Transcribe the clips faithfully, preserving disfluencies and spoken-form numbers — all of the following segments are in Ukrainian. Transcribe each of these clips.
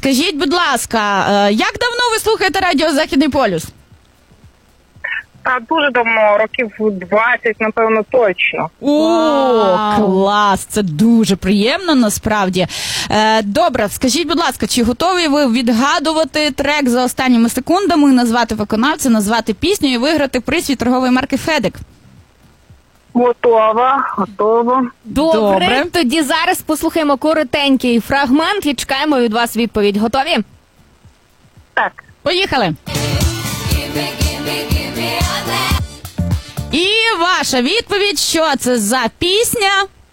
скажіть, будь ласка, е, як давно ви слухаєте радіо «Західний полюс»? Та дуже давно, років двадцять, напевно, точно. О, клас! Це дуже приємно, насправді. Е, добре, скажіть, будь ласка, чи готові ви відгадувати трек за останніми секундами, назвати виконавця, назвати пісню і виграти приз від торгової марки «Федек»? Готова, готова. Добре. Добре. Тоді зараз послухаємо коротенький фрагмент і чекаємо від вас відповідь. Готові? Так. Поїхали! І ваша відповідь, що це за пісня?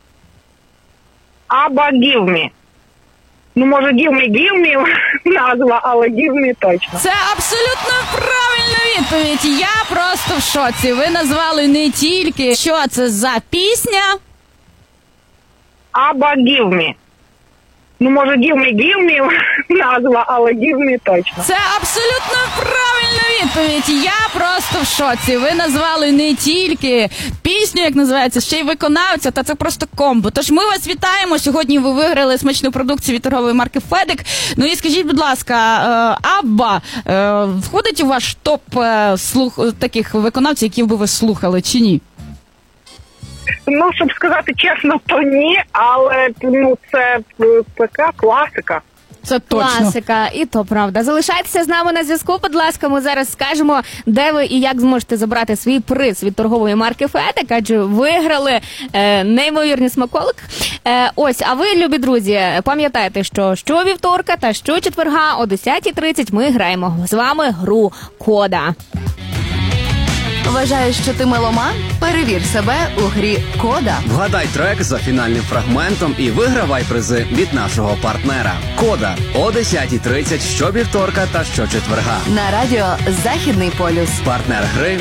Аба Give Me. Ну, може, Give Me, Give Me назва, але Give Me точно. Це абсолютно правильна відповідь. Я просто в шоці. Ви назвали не тільки, що це за пісня. Аба Give Me. Ну, може, Give Me, Give Me назва, але Give Me точно. Це абсолютно правильна відповідь. Я просто в шоці. Ви назвали не тільки пісню, як називається, ще й виконавця, та це просто комбо. Тож ми вас вітаємо. Сьогодні ви виграли смачну продукцію від торгової марки «Федек». Ну і скажіть, будь ласка, Абба входить у ваш топ слух таких виконавців, які би ви слухали, чи ні? Ну, щоб сказати чесно, то ні, але ну, це ПК класика. Це точно. Класика, і то правда. Залишайтеся з нами на зв'язку, будь ласка, ми зараз скажемо, де ви і як зможете забрати свій приз від торгової марки «Федек», адже виграли е, неймовірний смаколик. Е, ось, а ви, любі друзі, пам'ятайте, що щовівторка та щочетверга о десятій тридцять ми граємо з вами гру «Кода». Вважаєш, що ти меломан? Перевір себе у грі «Кода». Вгадай трек за фінальним фрагментом і вигравай призи від нашого партнера. «Кода» о десятій тридцять щовівторка та щочетверга. На радіо «Західний полюс». Партнер гри